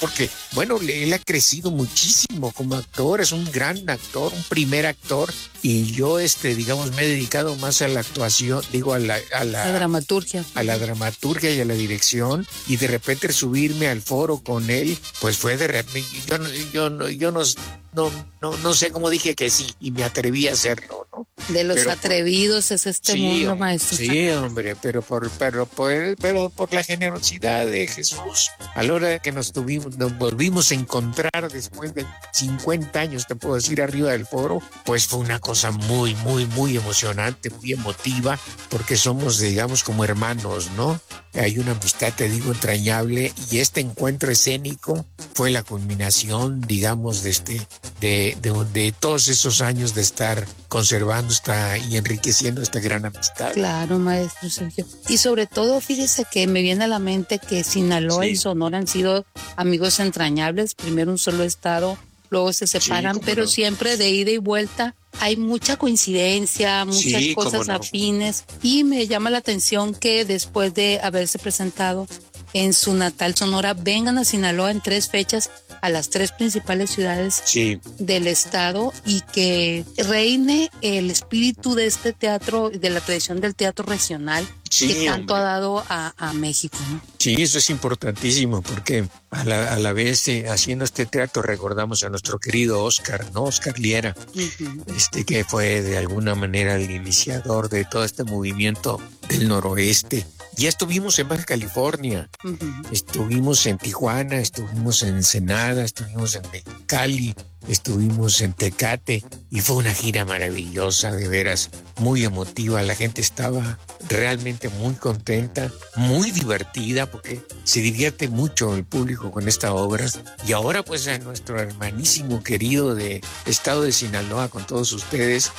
porque, bueno, él ha crecido muchísimo como actor, es un gran actor, un primer actor, y yo, digamos, me he dedicado más a la actuación, digo, La dramaturgia. A la dramaturgia y a la dirección, y de repente subirme al foro con él, pues fue de repente, yo no sé cómo dije que sí, y me atreví a hacerlo, ¿no? De los atrevidos es este mundo, maestro. Sí, hombre, pero por la generosidad de Jesús. A la hora de que nos volvimos a encontrar después de 50 años, te puedo decir, arriba del foro, pues fue una cosa muy, muy, muy emocionante, muy emotiva, porque somos, digamos, como hermanos, ¿no? Hay una amistad, te digo, entrañable, y este encuentro escénico fue la culminación, digamos, de todos esos años de estar conservando y enriqueciendo esta gran amistad. Claro, maestro Sergio. Y sobre todo, fíjese que me viene a la mente que Sinaloa y Sonora han sido amigos entrañables. Primero un solo estado, luego se separan, pero siempre de ida y vuelta. Hay mucha coincidencia, muchas cosas afines, y me llama la atención que después de haberse presentado en su natal Sonora, vengan a Sinaloa en 3 fechas a las 3 principales ciudades del estado, y que reine el espíritu de este teatro, de la tradición del teatro regional, que tanto ha dado a México, ¿no? Sí, eso es importantísimo, porque a la vez haciendo este teatro recordamos a nuestro querido Oscar, ¿no? Oscar Liera, que fue de alguna manera el iniciador de todo este movimiento del noroeste. Ya estuvimos en Baja California, estuvimos en Tijuana, estuvimos en Ensenada, estuvimos en Mexicali, estuvimos en Tecate, y fue una gira maravillosa, de veras, muy emotiva. La gente estaba realmente muy contenta, muy divertida, porque se divierte mucho el público con esta obra. Y ahora pues a nuestro hermanísimo querido de estado de Sinaloa, con todos ustedes,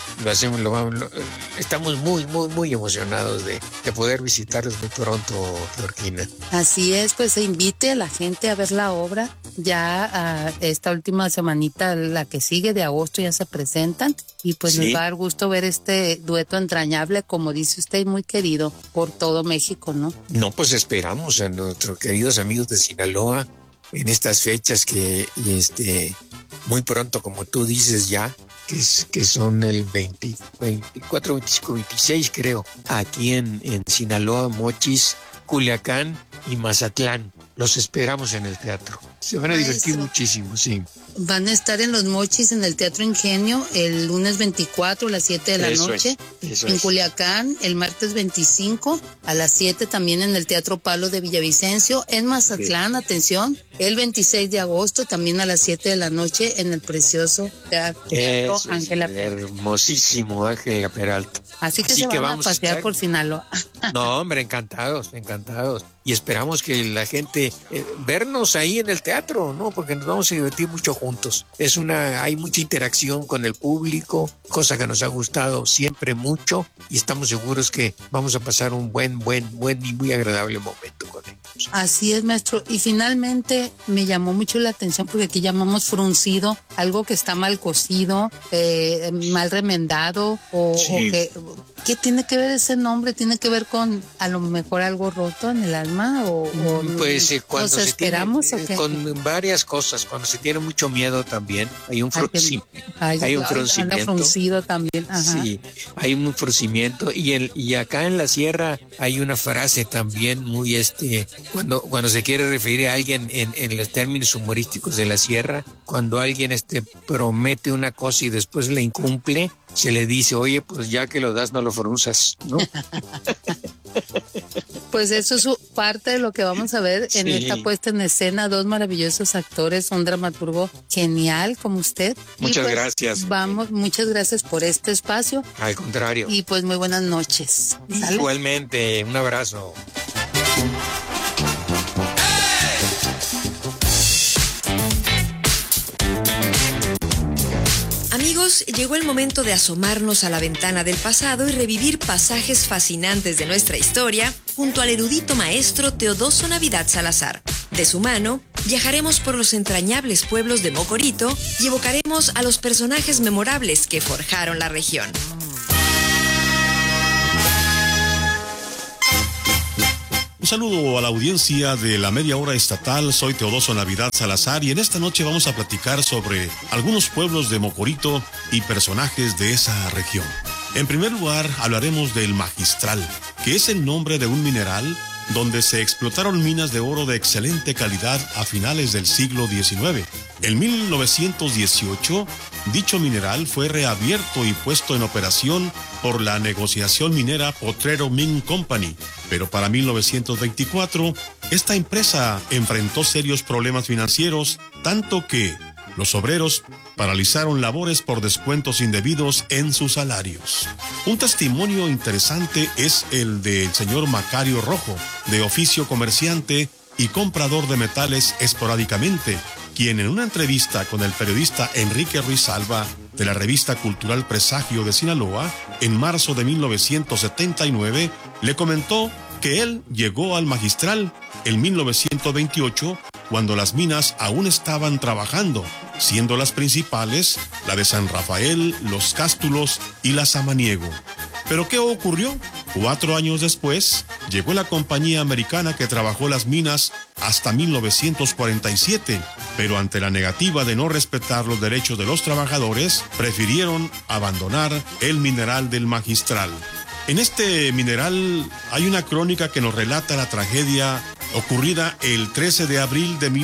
estamos muy, muy, muy emocionados de poder visitarlos muy pronto, Florquina. Así es, pues se invite a la gente a ver la obra. Ya esta última semanita, la que sigue de agosto, ya se presentan, y pues nos va a dar gusto ver este dueto entrañable, como dice usted, muy querido por todo México, ¿no? No, pues esperamos a nuestros queridos amigos de Sinaloa en estas fechas que muy pronto, como tú dices ya, que son el 24, 25, 26 creo, aquí en Sinaloa, Mochis, Culiacán y Mazatlán. Los esperamos en el teatro. Se van a divertir muchísimo, sí. Van a estar en Los Mochis, en el Teatro Ingenio, el lunes 24 a las 7 de la noche. En Culiacán, el martes 25 a las 7, también en el Teatro Palo de Villavicencio. En Mazatlán, atención, el 26 de agosto, también a las 7 de la noche, en el precioso Teatro Ángela Peralta. Hermosísimo Ángela Peralta. Así que van a pasear por Sinaloa. No, hombre, encantados. Y esperamos que la gente vernos ahí en el teatro, ¿no? Porque nos vamos a divertir mucho juntos. Hay mucha interacción con el público, cosa que nos ha gustado siempre mucho, y estamos seguros que vamos a pasar un buen y muy agradable momento con ellos. Así es, maestro. Y finalmente me llamó mucho la atención, porque aquí llamamos fruncido algo que está mal cocido, mal remendado, o que... ¿Qué tiene que ver ese nombre? ¿Tiene que ver con a lo mejor algo roto en el alma? Pues cuando ¿nos esperamos tiene, o qué? con varias cosas. Cuando se tiene mucho miedo también hay un fruncimiento. Hay un fruncimiento. Fruncido también. Ajá. Sí, hay un fruncimiento. Y acá en la sierra hay una frase también muy cuando se quiere referir a alguien en los términos humorísticos de la sierra, cuando alguien promete una cosa y después la incumple, se le dice, oye, pues ya que lo das, no lo frunzas, ¿no? Pues eso es parte de lo que vamos a ver en esta puesta en escena. 2 maravillosos actores, un dramaturgo genial como usted. Muchas gracias. Muchas gracias por este espacio. Al contrario. Y pues muy buenas noches. ¿Sale? Igualmente, un abrazo. Amigos, llegó el momento de asomarnos a la ventana del pasado y revivir pasajes fascinantes de nuestra historia junto al erudito maestro Teodoso Navidad Salazar. De su mano, viajaremos por los entrañables pueblos de Mocorito y evocaremos a los personajes memorables que forjaron la región. saludo a la audiencia de la Media Hora Estatal. Soy Teodoso Navidad Salazar y en esta noche vamos a platicar sobre algunos pueblos de Mocorito y personajes de esa región. En primer lugar, hablaremos del Magistral, que es el nombre de un mineral donde se explotaron minas de oro de excelente calidad a finales del siglo XIX. En 1918, dicho mineral fue reabierto y puesto en operación por la negociación minera Potrero Mine Company, pero para 1924, esta empresa enfrentó serios problemas financieros, tanto que los obreros paralizaron labores por descuentos indebidos en sus salarios. Un testimonio interesante es el del señor Macario Rojo, de oficio comerciante y comprador de metales esporádicamente, quien en una entrevista con el periodista Enrique Ruiz Alba de la revista cultural Presagio de Sinaloa, en marzo de 1979, le comentó que él llegó al Magistral en 1928, cuando las minas aún estaban trabajando, siendo las principales la de San Rafael, Los Cástulos y la Samaniego. ¿Pero qué ocurrió? 4 años después, llegó la compañía americana que trabajó las minas hasta 1947, pero ante la negativa de no respetar los derechos de los trabajadores, prefirieron abandonar el mineral del Magistral. En este mineral hay una crónica que nos relata la tragedia ocurrida el 13 de abril de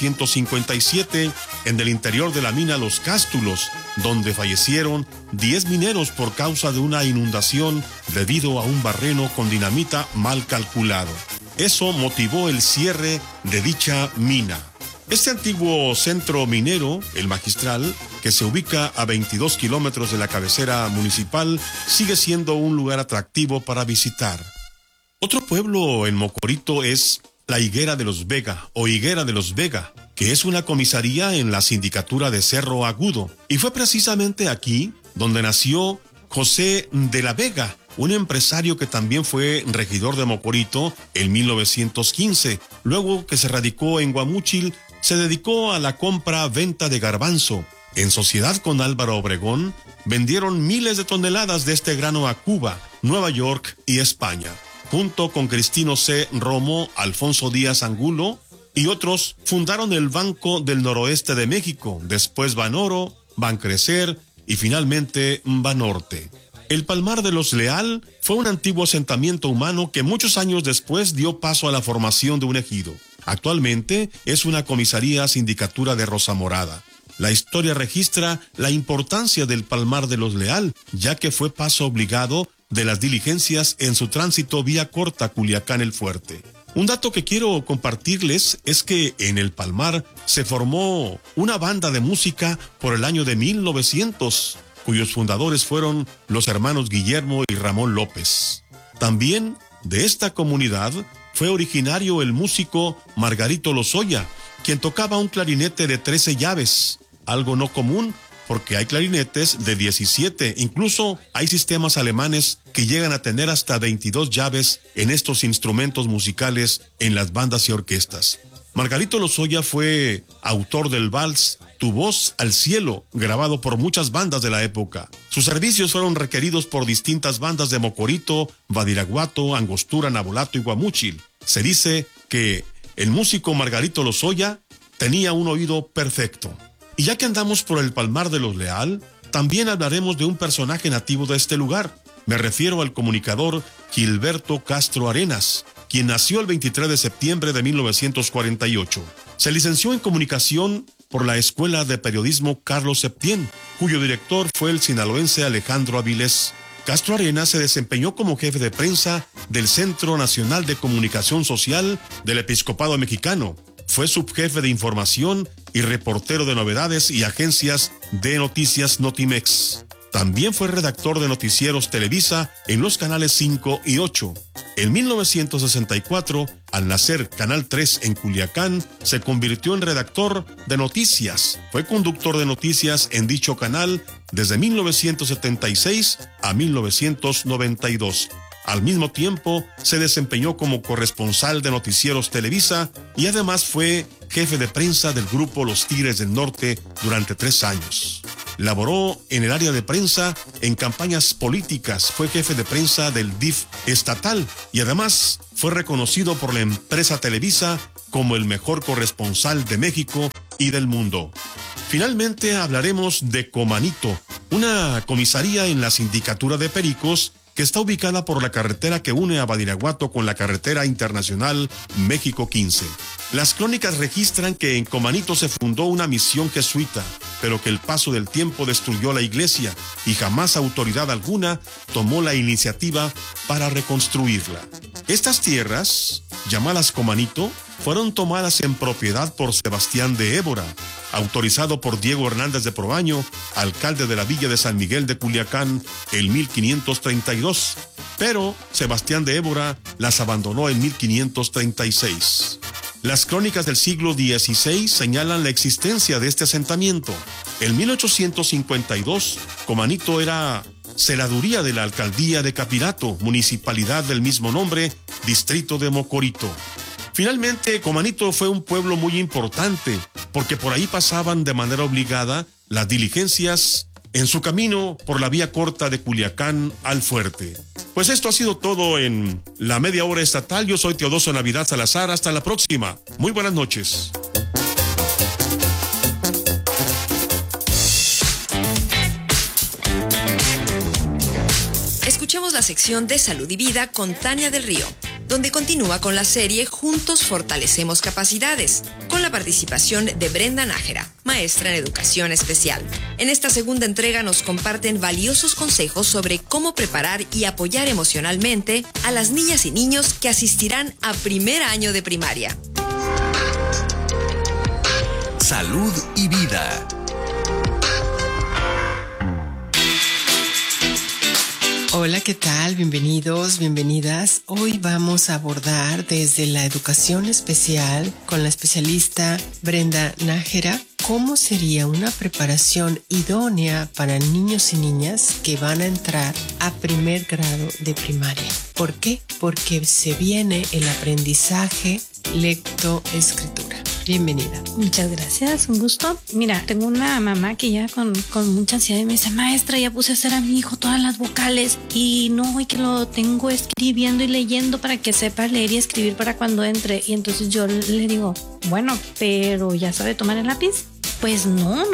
1957 en el interior de la mina Los Cástulos, donde fallecieron 10 mineros por causa de una inundación debido a un barreno con dinamita mal calculado. Eso motivó el cierre de dicha mina. Este antiguo centro minero, el Magistral, que se ubica a 22 kilómetros de la cabecera municipal, sigue siendo un lugar atractivo para visitar. Otro pueblo en Mocorito es la Higuera de los Vega o Higuera de los Vega, que es una comisaría en la sindicatura de Cerro Agudo. Y fue precisamente aquí donde nació José de la Vega, un empresario que también fue regidor de Mocorito en 1915. Luego que se radicó en Guamúchil, se dedicó a la compra-venta de garbanzo. En sociedad con Álvaro Obregón, vendieron miles de toneladas de este grano a Cuba, Nueva York y España. Junto con Cristino C. Romo, Alfonso Díaz Angulo y otros, fundaron el Banco del Noroeste de México, después Banoro, Bancrecer y finalmente Banorte. El Palmar de los Leal fue un antiguo asentamiento humano que muchos años después dio paso a la formación de un ejido. Actualmente es una comisaría sindicatura de Rosa Morada. La historia registra la importancia del Palmar de los Leal, ya que fue paso obligado de las diligencias en su tránsito vía corta Culiacán el Fuerte. Un dato que quiero compartirles es que en el Palmar se formó una banda de música por el año de 1900, cuyos fundadores fueron los hermanos Guillermo y Ramón López. También de esta comunidad fue originario el músico Margarito Lozoya, quien tocaba un clarinete de 13 llaves, algo no común porque hay clarinetes de 17, incluso hay sistemas alemanes que llegan a tener hasta 22 llaves en estos instrumentos musicales en las bandas y orquestas. Margarito Lozoya fue autor del vals Tu voz al cielo, grabado por muchas bandas de la época. Sus servicios fueron requeridos por distintas bandas de Mocorito, Badiraguato, Angostura, Nabolato y Guamúchil. Se dice que el músico Margarito Lozoya tenía un oído perfecto. Y ya que andamos por el Palmar de los Leal, también hablaremos de un personaje nativo de este lugar. Me refiero al comunicador Gilberto Castro Arenas, quien nació el 23 de septiembre de 1948. Se licenció en comunicación por la Escuela de Periodismo Carlos Septién, cuyo director fue el sinaloense Alejandro Avilés. Castro Arenas se desempeñó como jefe de prensa del Centro Nacional de Comunicación Social del Episcopado Mexicano. Fue subjefe de información y reportero de novedades y agencias de noticias Notimex. También fue redactor de noticieros Televisa en los canales 5 y 8. En 1964, al nacer Canal 3 en Culiacán, se convirtió en redactor de noticias. Fue conductor de noticias en dicho canal desde 1976 a 1992. Al mismo tiempo, se desempeñó como corresponsal de noticieros Televisa y además fue jefe de prensa del grupo Los Tigres del Norte durante 3 años. Laboró en el área de prensa en campañas políticas, fue jefe de prensa del DIF estatal y además fue reconocido por la empresa Televisa como el mejor corresponsal de México y del mundo. Finalmente hablaremos de Comanito, una comisaría en la sindicatura de Pericos que está ubicada por la carretera que une a Badiraguato con la carretera internacional México 15. Las crónicas registran que en Comanito se fundó una misión jesuita, pero que el paso del tiempo destruyó la iglesia y jamás autoridad alguna tomó la iniciativa para reconstruirla. Estas tierras, llamadas Comanito, fueron tomadas en propiedad por Sebastián de Évora, autorizado por Diego Hernández de Proaño, alcalde de la villa de San Miguel de Culiacán, en 1532. Pero Sebastián de Évora las abandonó en 1536. Las crónicas del siglo XVI señalan la existencia de este asentamiento. En 1852, Comanito era celaduría de la alcaldía de Capirato, municipalidad del mismo nombre, distrito de Mocorito. Finalmente, Comanito fue un pueblo muy importante, porque por ahí pasaban de manera obligada las diligencias en su camino por la vía corta de Culiacán al Fuerte. Pues esto ha sido todo en la media hora estatal. Yo soy Teodoso Navidad Salazar. Hasta la próxima. Muy buenas noches. Escuchemos la sección de Salud y Vida con Tania del Río, donde continúa con la serie Juntos Fortalecemos Capacidades, con la participación de Brenda Nájera, maestra en educación especial. En esta segunda entrega nos comparten valiosos consejos sobre cómo preparar y apoyar emocionalmente a las niñas y niños que asistirán a primer año de primaria. Salud y Vida. Hola, ¿qué tal? Bienvenidos, bienvenidas. Hoy vamos a abordar desde la educación especial con la especialista Brenda Nájera cómo sería una preparación idónea para niños y niñas que van a entrar a primer grado de primaria. ¿Por qué? Porque se viene el aprendizaje lectoescritura. Bienvenida. Muchas gracias, un gusto. Mira, tengo una mamá que ya con mucha ansiedad me dice, maestra, ya puse a hacer a mi hijo todas las vocales y que lo tengo escribiendo y leyendo para que sepa leer y escribir para cuando entre. Y entonces yo le digo, bueno, pero ¿ya sabe tomar el lápiz? Pues no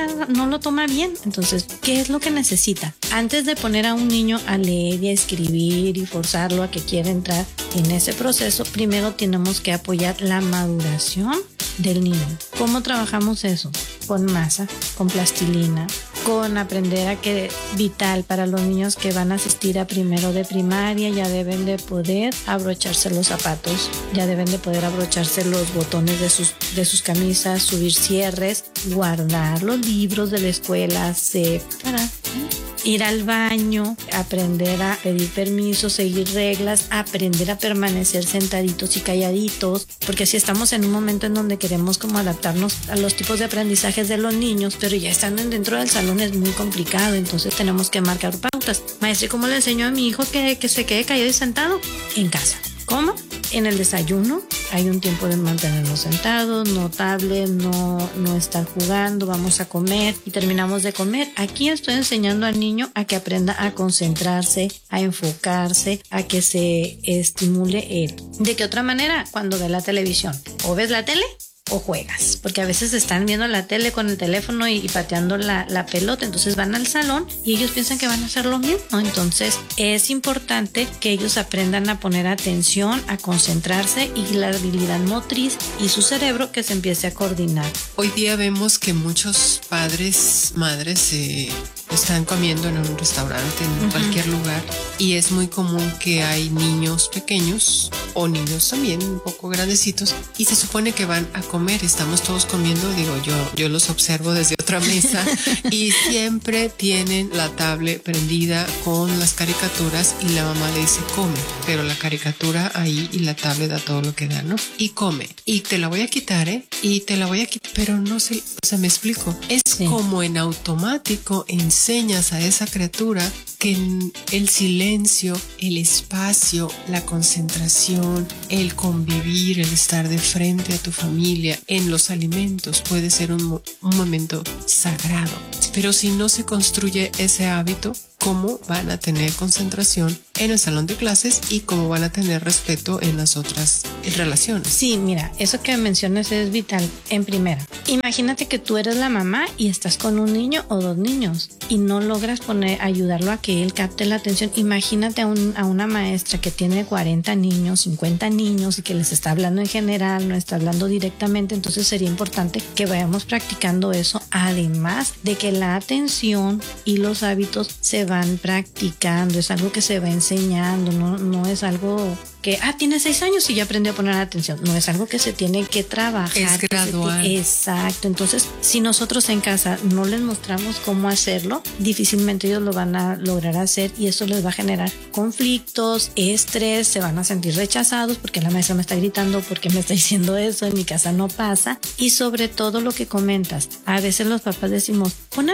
lo toma bien. Entonces, ¿qué es lo que necesita? Antes de poner a un niño a leer y a escribir y forzarlo a que quiera entrar en ese proceso, primero tenemos que apoyar la maduración del niño. ¿Cómo trabajamos eso? Con masa, con plastilina, con aprender a que vital para los niños que van a asistir a primero de primaria, ya deben de poder abrocharse los zapatos, ya deben de poder abrocharse los botones de sus camisas, subir cierres, guardar los libros de la escuela, separar, ir al baño, aprender a pedir permiso, seguir reglas, aprender a permanecer sentaditos y calladitos, porque si estamos en un momento en donde queremos como adaptarnos a los tipos de aprendizajes de los niños, pero ya estando dentro del salón es muy complicado, entonces tenemos que marcar pautas. Maestra, ¿cómo le enseño a mi hijo que se quede callado y sentado? En casa. ¿Cómo? En el desayuno hay un tiempo de mantenernos sentados, no tablet, no estar jugando, vamos a comer y terminamos de comer. Aquí estoy enseñando al niño a que aprenda a concentrarse, a enfocarse, a que se estimule él. ¿De qué otra manera? Cuando ve la televisión. ¿O ves la tele? O juegas, porque a veces están viendo la tele con el teléfono y pateando la pelota, entonces van al salón y ellos piensan que van a hacer lo mismo. Entonces es importante que ellos aprendan a poner atención, a concentrarse y la habilidad motriz y su cerebro que se empiece a coordinar. Hoy día vemos que muchos padres, madres están comiendo en un restaurante, en cualquier lugar, y es muy común que hay niños pequeños o niños también un poco grandecitos y se supone que van a comer, estamos todos comiendo, yo los observo desde otra mesa y siempre tienen la tablet prendida con las caricaturas y la mamá le dice come, pero la caricatura ahí y la tablet da todo lo que da, ¿no? Y come, y te la voy a quitar, y te la voy a quitar, pero no sé, o sea, me explico, es como en automático enseñas a esa criatura que el silencio, el espacio, la concentración, el convivir, el estar de frente a tu familia en los alimentos puede ser un momento sagrado. Pero si no se construye ese hábito, cómo van a tener concentración en el salón de clases y cómo van a tener respeto en las otras relaciones. Sí, mira, eso que mencionas es vital. En primera, imagínate que tú eres la mamá y estás con un niño o dos niños y no logras ayudarlo a que él capte la atención. Imagínate a una maestra que tiene 40 niños, 50 niños y que les está hablando en general, no está hablando directamente. Entonces sería importante que vayamos practicando eso, además de que la atención y los hábitos se van practicando, es algo que se va enseñando, no es algo que, tiene 6 años y ya aprendió a poner atención. No, es algo que se tiene que trabajar. Es gradual. Exacto. Entonces, si nosotros en casa no les mostramos cómo hacerlo, difícilmente ellos lo van a lograr hacer y eso les va a generar conflictos, estrés, se van a sentir rechazados porque la maestra me está gritando, porque me está diciendo eso, en mi casa no pasa. Y sobre todo lo que comentas, a veces los papás decimos,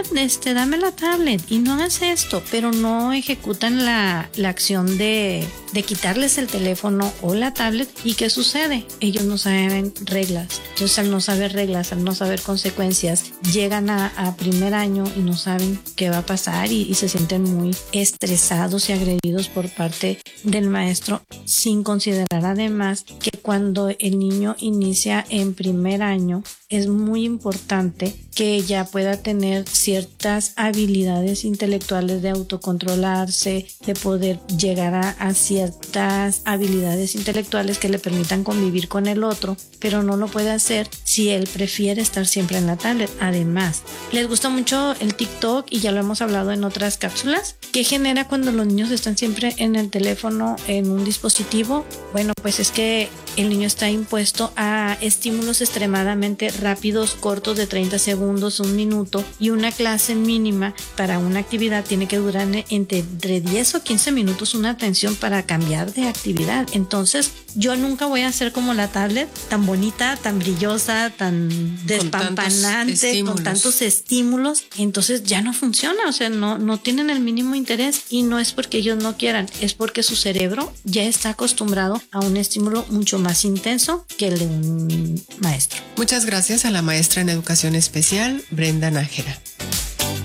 dame la tablet y no hagas esto, pero no ejecutan la acción de quitarles el teléfono o la tablet. ¿Y qué sucede? Ellos no saben reglas. Entonces, al no saber reglas, al no saber consecuencias, llegan a primer año y no saben qué va a pasar y se sienten muy estresados y agredidos por parte del maestro, sin considerar además que cuando el niño inicia en primer año, es muy importante que ya pueda tener ciertas habilidades intelectuales de autocontrolarse, de poder llegar a ciertas habilidades intelectuales que le permitan convivir con el otro, pero no lo puede hacer si él prefiere estar siempre en la tablet. Además, les gusta mucho el TikTok y ya lo hemos hablado en otras cápsulas. ¿Qué genera cuando los niños están siempre en el teléfono, en un dispositivo? Bueno, pues es que el niño está impuesto a estímulos extremadamente rápidos, cortos de 30 segundos, 1 minuto, y una clase mínima para una actividad tiene que durar entre 10 o 15 minutos una atención para cambiar de actividad. Entonces, yo nunca voy a ser como la tablet, tan bonita, tan brillosa, tan despampanante, con tantos estímulos. Entonces ya no funciona, o sea, no tienen el mínimo interés, y no es porque ellos no quieran, es porque su cerebro ya está acostumbrado a un estímulo mucho más intenso que el de un maestro. Muchas gracias a la maestra en educación especial, Brenda Nájera.